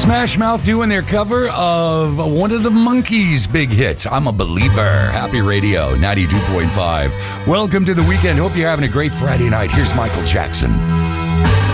Smash Mouth doing their cover of one of the Monkees' big hits, I'm a Believer. Happy Radio, 92.5. Welcome to the weekend. Hope you're having a great Friday night. Here's Michael Jackson.